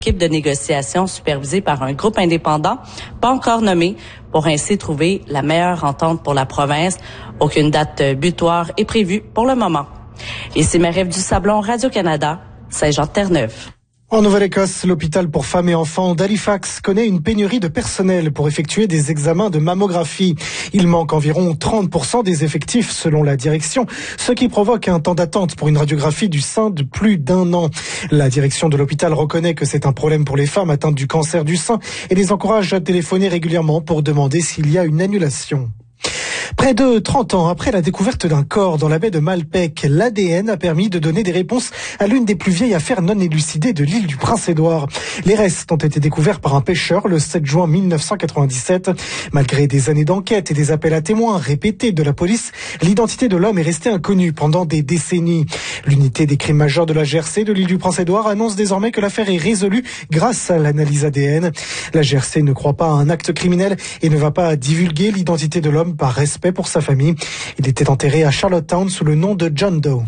Équipe de négociation supervisée par un groupe indépendant, pas encore nommé, pour ainsi trouver la meilleure entente pour la province. Aucune date butoir est prévue pour le moment. Ici Marie-Ève Dusablon, Radio-Canada, Saint-Jean-de-Terre-Neuve. En Nouvelle-Écosse, l'hôpital pour femmes et enfants d'Halifax connaît une pénurie de personnel pour effectuer des examens de mammographie. Il manque environ 30% des effectifs selon la direction, ce qui provoque un temps d'attente pour une radiographie du sein de plus d'1 an. La direction de l'hôpital reconnaît que c'est un problème pour les femmes atteintes du cancer du sein et les encourage à téléphoner régulièrement pour demander s'il y a une annulation. Près de 30 ans après la découverte d'un corps dans la baie de Malpec, l'ADN a permis de donner des réponses à l'une des plus vieilles affaires non élucidées de l'île du Prince-Édouard. Les restes ont été découverts par un pêcheur le 7 juin 1997. Malgré des années d'enquête et des appels à témoins répétés de la police, l'identité de l'homme est restée inconnue pendant des décennies. L'unité des crimes majeurs de la GRC de l'île du Prince-Édouard annonce désormais que l'affaire est résolue grâce à l'analyse ADN. La GRC ne croit pas à un acte criminel et ne va pas divulguer l'identité de l'homme par respect pour sa famille. Il était enterré à Charlottetown sous le nom de John Doe.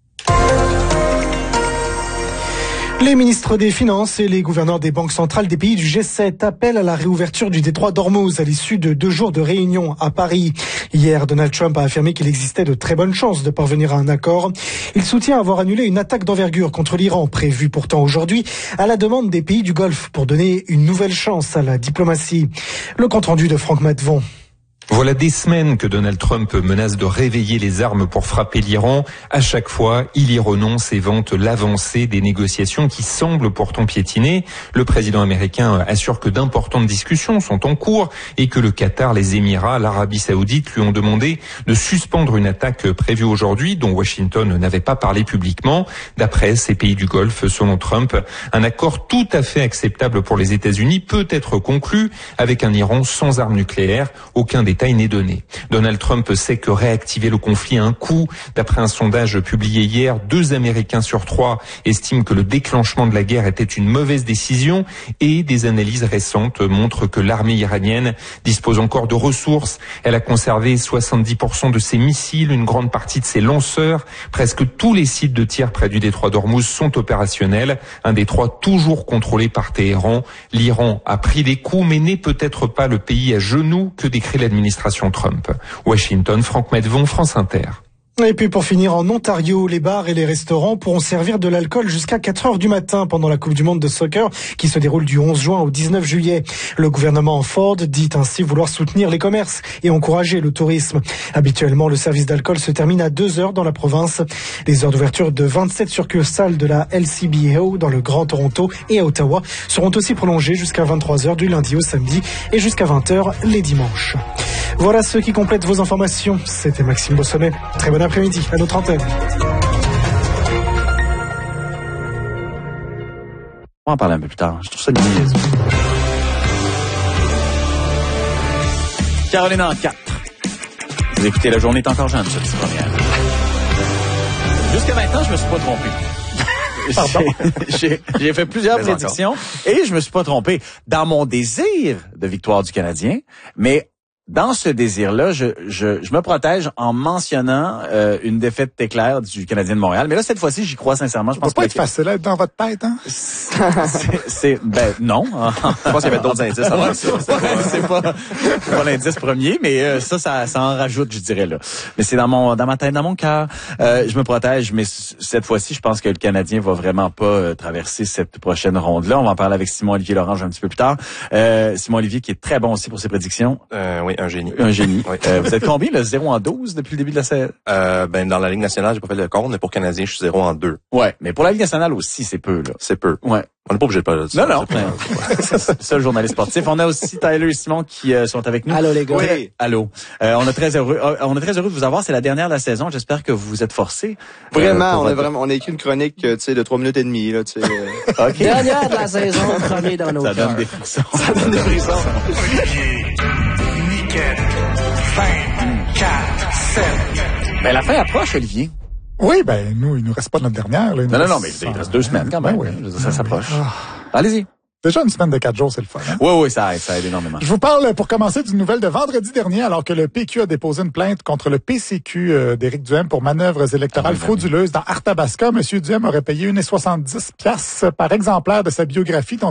Les ministres des Finances et les gouverneurs des banques centrales des pays du G7 appellent à la réouverture du détroit d'Ormuz à l'issue de 2 jours de réunion à Paris. Hier, Donald Trump a affirmé qu'il existait de très bonnes chances de parvenir à un accord. Il soutient avoir annulé une attaque d'envergure contre l'Iran, prévue pourtant aujourd'hui, à la demande des pays du Golfe pour donner une nouvelle chance à la diplomatie. Le compte-rendu de Franck Matvon. Voilà des semaines que Donald Trump menace de réveiller les armes pour frapper l'Iran. À chaque fois, il y renonce et vante l'avancée des négociations qui semblent pourtant piétiner. Le président américain assure que d'importantes discussions sont en cours et que le Qatar, les Émirats, l'Arabie Saoudite lui ont demandé de suspendre une attaque prévue aujourd'hui dont Washington n'avait pas parlé publiquement. D'après ces pays du Golfe, selon Trump, un accord tout à fait acceptable pour les États-Unis peut être conclu avec un Iran sans armes nucléaires. Aucun détail n'est donné. Donald Trump sait que réactiver le conflit a un coût. D'après un sondage publié hier, 2 Américains sur 3 estiment que le déclenchement de la guerre était une mauvaise décision et des analyses récentes montrent que l'armée iranienne dispose encore de ressources. Elle a conservé 70% de ses missiles, une grande partie de ses lanceurs. Presque tous les sites de tir près du détroit d'Ormuz sont opérationnels. Un détroit toujours contrôlé par Téhéran. L'Iran a pris des coups mais n'est peut-être pas le pays à genoux que décrit l'administration Trump. Washington, Franck Matvon, France Inter. Et puis pour finir, en Ontario, les bars et les restaurants pourront servir de l'alcool jusqu'à 4 heures du matin pendant la Coupe du monde de soccer qui se déroule du 11 juin au 19 juillet. Le gouvernement Ford dit ainsi vouloir soutenir les commerces et encourager le tourisme. Habituellement, le service d'alcool se termine à 2 heures dans la province. Les heures d'ouverture de 27 succursales de la LCBO dans le Grand Toronto et à Ottawa seront aussi prolongées jusqu'à 23 heures du lundi au samedi et jusqu'à 20 heures les dimanches. Voilà ce qui complète vos informations. C'était Maxime Beausoleil. Très bon après-midi à notre antenne. On va en parler un peu plus tard. Je trouve ça niaiseux. Caroline en 4. Vous écoutez La Journée est encore jeune, cette première. Jusqu'à maintenant, je me suis pas trompé. J'ai fait plusieurs prédictions et je me suis pas trompé dans mon désir de victoire du Canadien, mais dans ce désir-là, je me protège en mentionnant une défaite éclair du Canadien de Montréal. Mais là, cette fois-ci, j'y crois sincèrement. Je pense pas être facile à être dans votre tête, hein? Non. Je pense qu'il y avait d'autres indices. C'est pas l'indice premier, mais ça en rajoute, je dirais, là. Mais c'est dans ma tête, dans mon cœur. Je me protège, mais cette fois-ci, je pense que le Canadien va vraiment pas traverser cette prochaine ronde-là. On va en parler avec Simon-Olivier Lorange un petit peu plus tard. Simon-Olivier qui est très bon aussi pour ses prédictions. Oui, un génie. Un génie. Oui. Vous êtes combien, le 0-12 depuis le début de la saison? Dans la Ligue nationale, j'ai pas fait le compte, mais pour Canadien, je suis 0-2. Ouais, mais pour la Ligue nationale aussi, c'est peu, là. C'est peu. Ouais. On n'est pas obligé de parler de ça. Non. C'est ça, le journaliste sportif. On a aussi Tyler et Simon qui sont avec nous. Allô, les gars. Oui. Allô. On est très heureux de vous avoir. C'est la dernière de la saison. J'espère que vous vous êtes forcés. Vraiment, on a écrit une chronique, tu sais, de 3 minutes et demie, là, tu sais. OK. Dernière de la saison, premier dans nos cœurs. Ça donne des frissons. Nickel. 24, 7. Ben, la fin approche, Olivier. Oui, il nous reste pas notre dernière. Là. Non, mais il reste 2 semaines quand même. Oui. Ça s'approche. Allez-y. Déjà une semaine de 4 jours, c'est le fun. Hein? Oui, ça aide énormément. Je vous parle pour commencer d'une nouvelle de vendredi dernier, alors que le PQ a déposé une plainte contre le PCQ d'Éric Duhem pour manœuvres électorales frauduleuses dans Arthabasca. Monsieur Duhem aurait payé 1,70$ par exemplaire de sa biographie.